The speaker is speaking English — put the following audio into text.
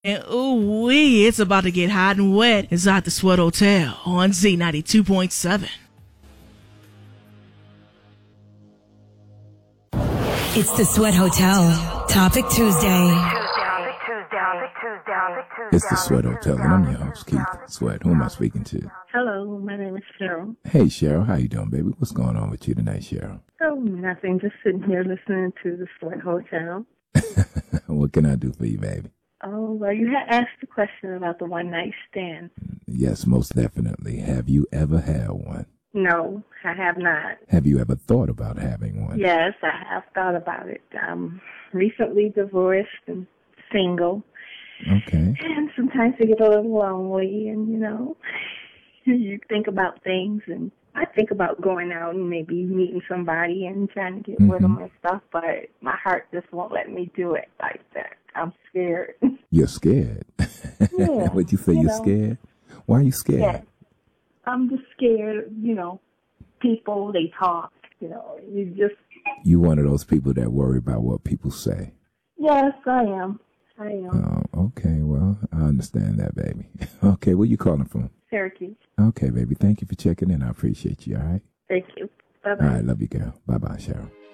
And ooh-wee, it's about to get hot and wet inside the Sweat Hotel on Z92.7. It's the Sweat Hotel. Topic Tuesday. It's the Sweat Hotel, and I'm your host, Keith Sweat. Who am I speaking to? Hello, my name is Cheryl. Hey, Cheryl. How you doing, baby? What's going on with you tonight, Cheryl? Oh, nothing. Just sitting here listening to the Sweat Hotel. What can I do for you, baby? Oh, well, you had asked the question about the one-night stand. Yes, most definitely. Have you ever had one? No, I have not. Have you ever thought about having one? Yes, I have thought about it. I'm recently divorced and single. Okay. And sometimes you get a little lonely and, you think about things. And I think about going out and maybe meeting somebody and trying to get with them and stuff, but my heart just won't let me do it like that. I'm scared. You're scared? Yeah. Would you say you're scared? Why are you scared? Yeah. I'm just scared, people, they talk, You one of those people that worry about what people say? Yes, I am. Oh, okay. Well, I understand that, baby. Okay, where you calling from? Syracuse. Okay, baby. Thank you for checking in. I appreciate you, all right? Thank you. Bye-bye. All right, love you, girl. Bye-bye, Cheryl.